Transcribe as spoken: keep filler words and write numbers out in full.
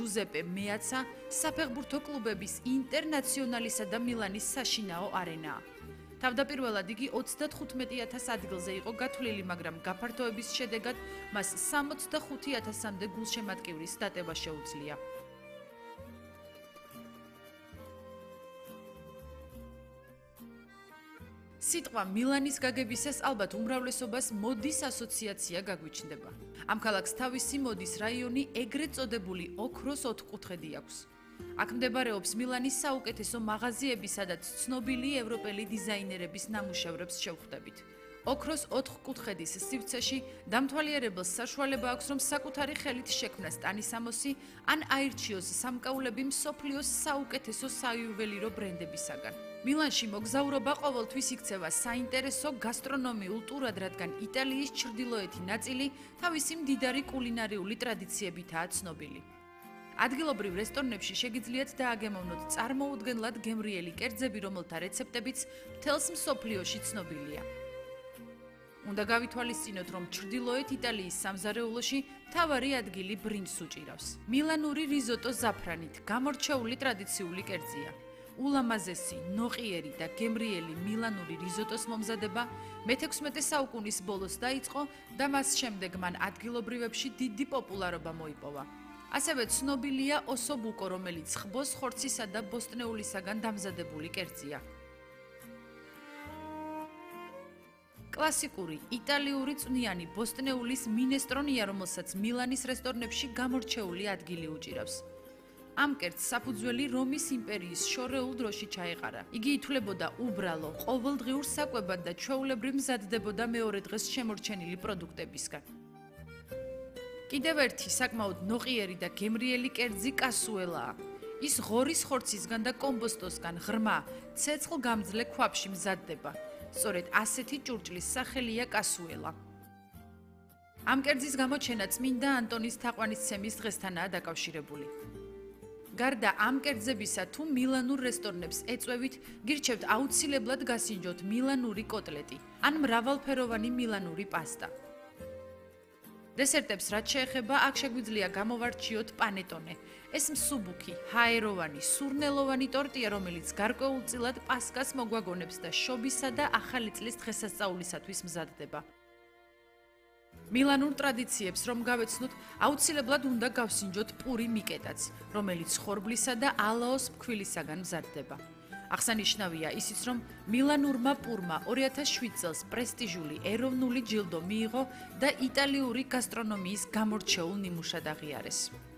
ჯუზეპე მეაცა საფეხბურთო კლუბების ინტერნაციონალისა და მილანის საშინაო არენაა. თავდაპირველად იგი ოცდათხუთმეტი ათას ადგილზე იყო გათვლილი, მაგრამ გაფართოების შედეგად მას სამოცდახუთი ათასამდე გულშემატკივრის დატება შეუძლია. სიტყვა მილანის გაგებისას ალბათ უმრავლესობას მოდის ასოციაცია გაგვიჩნდება. ამ ქალაქს თავისი მოდის რაიონი ეგრეთ წოდებული ოქროს ოთხკუთხედი აქვს. აქ მდებარეობს მილანის საუკეთესო მაღაზიები, სადაც ცნობილი ევროპელი დიზაინერების ნამუშევრებს შევხვდებით. ოქროს ოთხკუთხედის სივრცეში დამთვალიერებელს საშუალება აქვს, რომ საკუთარი ხელით შექმნას ტანისამოსი ან აირჩიოს სამკაულები მსოფლიოს საუკეთესო საიუველირო ბრენდებისაგან. მილანში მოგზაურობა ყოველთვის იქცევა საინტერესო გასტრონომიულ ტურად, რადგან იტალიის ჩრდილოეთი ნაწილი თავისი მდიდარი კულინარიული ტრადიციებითაა ცნობილი. ადგილობრივ რესტორნებში შეგიძლიათ დააგემოვნოთ წარმოუდგენლად გემრიელი კერძები, რომელთა რეცეპტებიც მთელს მსოფლიოში ცნობილია. უნდა გავითვალისწინოთ, რომ ჩრდილოეთ იტალიის სამზარეულოში მთავარი ადგილი ბრინჯს უჭირავს. მილანური რიზოტო ზაფრანით გამორჩეული ტრადიციული კერძია. ულამაზესი, ნოყიერი და გემრიელი მილანური რიზოტოს მომზადება მეთექვსმეტე საუკუნის ბოლოს დაიწყო და მას შემდეგ მან ადგილობრივებში დიდი პოპულარობა მოიპოვა. ასევე ცნობილია ოსობუკო, რომელიც ხბოს ხორცისა და ბოსტნეულისაგან დამზადებული კერძია. კლასიკური იტალიური წვნიანი ბოსტნეულის მინესტრონია, რომელსაც მილანის რესტორნებში გამორჩეული ადგილი უჭირავს. ამ კერძს საფუძველი რომის იმპერიის შორეულ დროში ჩაეყარა. იგი ითვლებოდა უბრალო, ყოველდღიურ საკვებად და ჩვეულებრივ მზადდებოდა მეორე დღეს შემორჩენილი პროდუქტებისგან. კიდევ ერთი საკმაოდ ნოყიერი და გემრიელი კერძი კასუელაა. ის ღორის ხორცისგან და კომბოსტოსგან ღრმა, ცეცხლგამძლე ქვაბში მზადდება. სწორედ ასეთი ჭურჭლის სახელია კასუელა. ამ კერძის გამოჩენა წმინდა ანტონის თაყვანისცემის დღესთანაა დაკავშირებული. გარდა ამ კერძებისა, თუ მილანურ რესტორნებს ეწვევით, გირჩევთ აუცილებლად გასინჯოთ მილანური კოტლეტი ან მრავალფეროვანი მილანური პასტა. დესერტებს რაც შეეხება, აქ შეგვიძლია გამოვარჩიოთ პანეტონე. ეს მსუბუქი, ჰაეროვანი, სურნელოვანი ტორტია, რომელიც გარკვეულწილად პასკას მოგვაგონებს და შობისა და ახალი წლის დღესასწაულისათვის მზადდება. მილანურ ტრადიციებს რომ გავეცნოთ, აუცილებლად უნდა გავსინჯოთ პური მიკეტაც, რომელიც ხორბლისა და ალაოს ფქვილისაგან მზადდება. აღსანიშნავია ისიც, რომ მილანურმა პურმა ორი ათას შვიდ წელს პრესტიჟული ეროვნული ჯილდო მიიღო და იტალიური გასტრონომიის გამორჩეულ ნიმუშად აღიარეს.